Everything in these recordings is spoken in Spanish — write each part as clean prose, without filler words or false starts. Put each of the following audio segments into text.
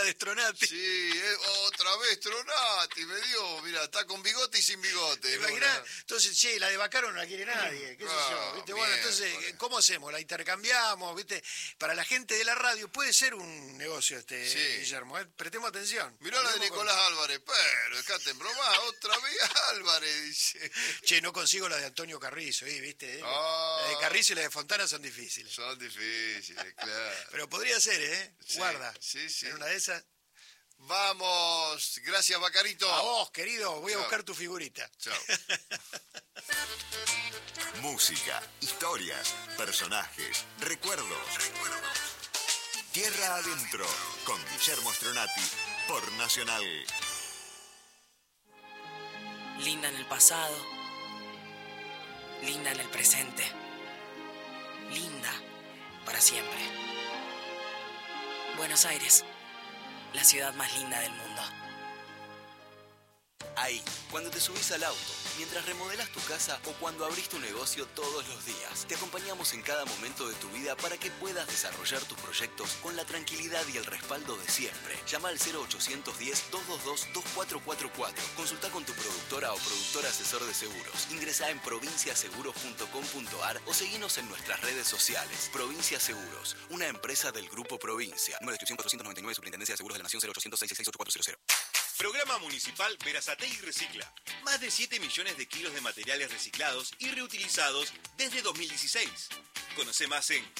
de Stronati. Sí, otra vez Stronati, me dio, mira, está con bigote y sin bigote. ¿Te imaginás? Entonces, che, la de Bacaro no la quiere nadie, qué sé yo, ¿viste? Bueno, entonces, ¿cómo hacemos? ¿La intercambiamos? ¿Viste? Para la gente de la radio puede ser un negocio Sí. Guillermo, prestemos atención. Mirá la de Nicolás Álvarez, pero dejate en broma, otra vez Álvarez, dice. Che, no consigo la de Antonio Carrizo, ¿viste? Ah. La de Carrizo y la de Fontana son difíciles. Son difíciles, claro. Pero podría ser, ¿eh? Sí, Guarda. sí. En una de esas. Vamos, gracias Bacarito. A vos, querido, voy a Chao. buscar tu figurita. Chao. Música, historias, personajes, recuerdos. Tierra Adentro, con Guillermo Stronati, por Nacional. Linda en el pasado, linda en el presente, linda para siempre. Buenos Aires, la ciudad más linda del mundo. Ahí, cuando te subís al auto, mientras remodelas tu casa o cuando abrís tu negocio todos los días, te acompañamos en cada momento de tu vida para que puedas desarrollar tus proyectos con la tranquilidad y el respaldo de siempre. Llama al 0810-222-2444. Consulta con tu productora o productor asesor de seguros. Ingresá en provinciaseguros.com.ar o seguinos en nuestras redes sociales. Provincia Seguros, una empresa del Grupo Provincia. Número de inscripción 499, Superintendencia de Seguros de la Nación, 0800 666 8400. Programa Municipal Berazategui Recicla. Más de 7 millones de kilos de materiales reciclados y reutilizados desde 2016. Conoce más en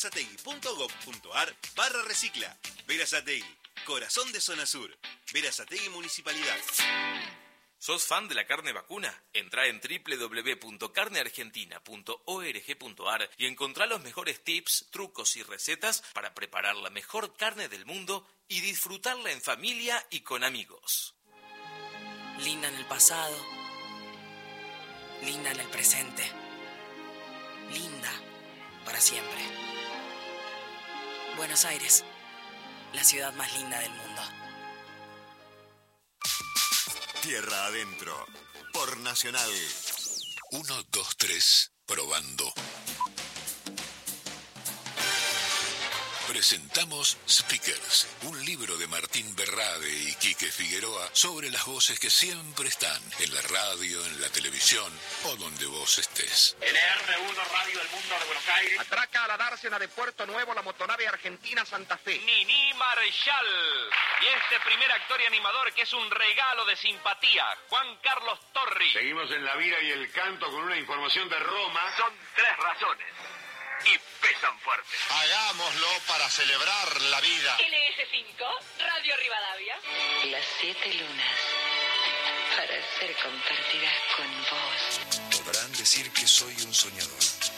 berazategui.gov.ar/recicla. Berazategui, corazón de Zona Sur. Berazategui Municipalidad. ¿Sos fan de la carne vacuna? Entrá en www.carneargentina.org.ar y encontrá los mejores tips, trucos y recetas para preparar la mejor carne del mundo y disfrutarla en familia y con amigos. Linda en el pasado, linda en el presente, linda para siempre. Buenos Aires, la ciudad más linda del mundo. Tierra Adentro, por Nacional. 1, 2, 3, probando. Presentamos Speakers, un libro de Martín Berrade y Quique Figueroa sobre las voces que siempre están en la radio, en la televisión o donde vos estés. LR1 Radio del Mundo de Buenos Aires. Atraca a la dársena de Puerto Nuevo la motonave argentina Santa Fe. Nini Marshall. Y este primer actor y animador que es un regalo de simpatía, Juan Carlos Torri. Seguimos en la vida y el canto con una información de Roma. Son 3 razones. Y pesan fuerte. Hagámoslo para celebrar la vida. LS5, Radio Rivadavia. Las 7 lunas para ser compartidas con vos. Podrán decir que soy un soñador,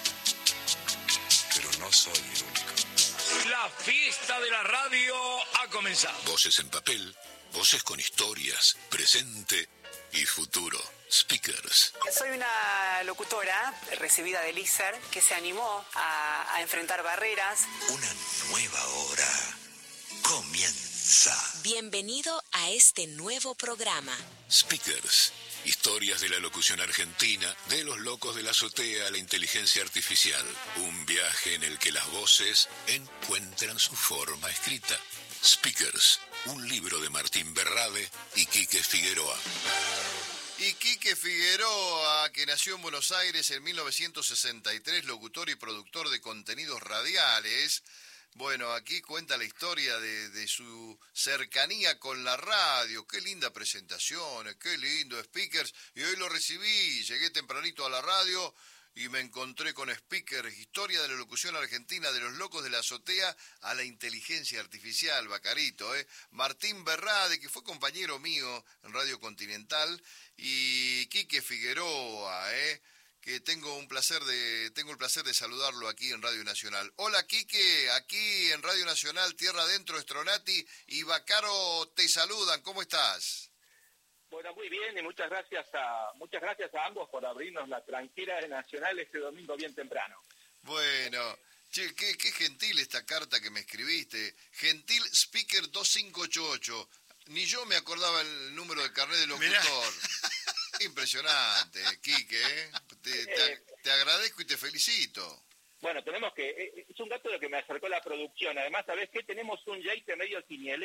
pero no soy el único. La fiesta de la radio ha comenzado. Voces en papel, voces con historias, presente y futuro. Speakers. Soy una locutora recibida del ISER que se animó a enfrentar barreras. Una nueva hora comienza. Bienvenido a este nuevo programa. Speakers. Historias de la locución argentina, de los locos de la azotea a la inteligencia artificial. Un viaje en el que las voces encuentran su forma escrita. Speakers. Un libro de Martín Berrade y Quique Figueroa. Y Quique Figueroa, que nació en Buenos Aires en 1963, locutor y productor de contenidos radiales. Bueno, aquí cuenta la historia de su cercanía con la radio. Qué linda presentación, qué lindo Speakers. Y hoy lo recibí, llegué tempranito a la radio y me encontré con Speakers, historia de la locución argentina, de los locos de la azotea a la inteligencia artificial, Bacarito, Martín Berrade, que fue compañero mío en Radio Continental, y Quique Figueroa, que tengo el placer de saludarlo aquí en Radio Nacional. Hola Quique, aquí en Radio Nacional, Tierra Adentro, Stronati y Bacaro te saludan, ¿cómo estás? Bueno, muy bien y muchas gracias a ambos por abrirnos la tranquera de Nacional este domingo bien temprano. Bueno, che, qué gentil esta carta que me escribiste. Gentil Speaker 2588. Ni yo me acordaba el número de carnet de locutor. Mirá. Impresionante, Quique. Te agradezco y te felicito. Bueno, es un dato de que me acercó la producción. Además, ¿sabés qué? Tenemos un Jake medio quinielero.